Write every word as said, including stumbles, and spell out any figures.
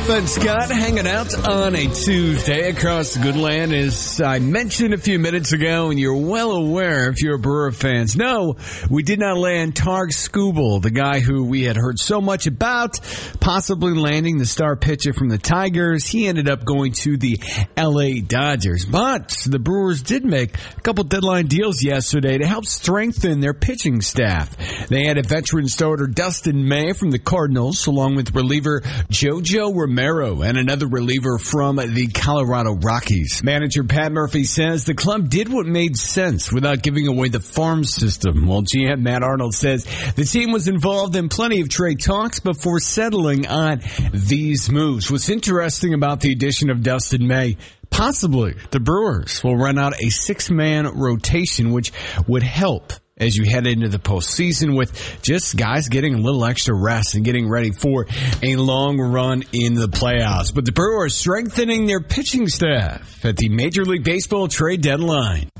Ben Scott hanging out on a Tuesday across the good land. As I mentioned a few minutes ago, and you're well aware if you're Brewer fans, no, we did not land Targ Skubal, the guy who we had heard so much about, possibly landing the star pitcher from the Tigers. He ended up going to the L A Dodgers. But the Brewers did make a couple deadline deals yesterday to help strengthen their pitching staff. They had a veteran starter, Dustin May, from the Cardinals, along with reliever JoJo Romero and another reliever from the Colorado Rockies. Manager Pat Murphy says the club did what made sense without giving away the farm system, while G M Matt Arnold says the team was involved in plenty of trade talks before settling on these moves. What's interesting about the addition of Dustin May, possibly the Brewers will run out a six-man rotation, which would help as you head into the postseason with just guys getting a little extra rest and getting ready for a long run in the playoffs. But the Brewers strengthening their pitching staff at the Major League Baseball trade deadline.